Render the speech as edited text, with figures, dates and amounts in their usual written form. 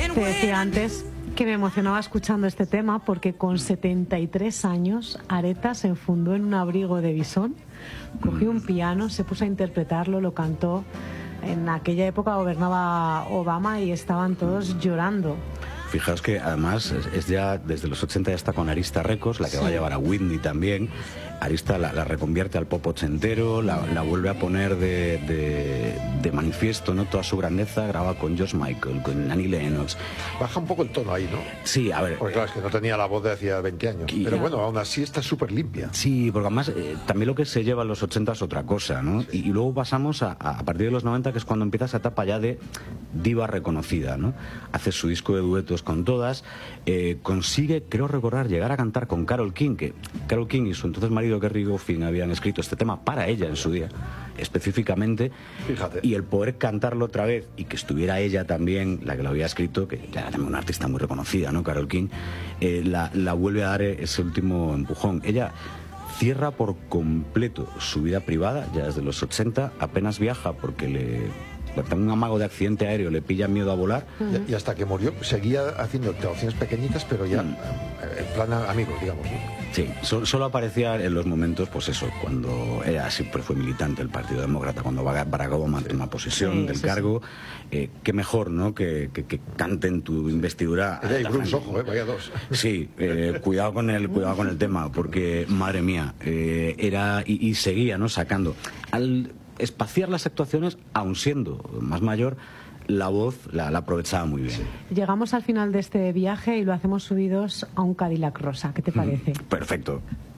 Te decía antes que me emocionaba escuchando este tema porque con 73 años Aretha se enfundó en un abrigo de bisón, cogió un piano, se puso a interpretarlo, lo cantó. En aquella época gobernaba Obama y estaban todos llorando. Fijaos que además es ya desde los 80 ya está con Arista Records, la que va a llevar a Whitney también. Arista la reconvierte al pop ochentero, la vuelve a poner de manifiesto, ¿no? Toda su grandeza, graba con George Michael, con Annie Lennox. Baja un poco el tono ahí, ¿no? Sí, a ver. Porque claro, es que no tenía la voz de hacía 20 años. Pero bueno, aún así está súper limpia. Sí, porque además también lo que se lleva en los 80 es otra cosa, ¿no? Sí. Y luego pasamos a partir de los 90, que es cuando empieza esa etapa ya de diva reconocida, ¿no? Hace su disco de duetos con todas, consigue, creo recordar, llegar a cantar con Carole King, que Carole King y su entonces marido Kerry Goffin habían escrito este tema para ella en su día, específicamente. Fíjate. Y el poder cantarlo otra vez y que estuviera ella también, la que lo había escrito, que ya era también una artista muy reconocida, ¿no? Carole King, la vuelve a dar ese último empujón. Ella cierra por completo su vida privada, ya desde los 80, apenas viaja porque un amago de accidente aéreo, le pilla miedo a volar. Y hasta que murió seguía haciendo grabaciones pequeñitas, pero ya en plan amigos, digamos, ¿no? Sí, solo aparecía en los momentos, pues eso, cuando ella siempre fue militante del Partido Demócrata, cuando Barack Obama toma posesión del cargo. Qué mejor, ¿no?, que canten tu investidura. Ojo, vaya dos. Sí, cuidado con el tema, porque madre mía, era y seguía, ¿no?, sacando. Al espaciar las actuaciones, aun siendo más mayor, la voz la aprovechaba muy bien. Llegamos al final de este viaje y lo hacemos subidos a un Cadillac rosa. ¿Qué te parece? Perfecto.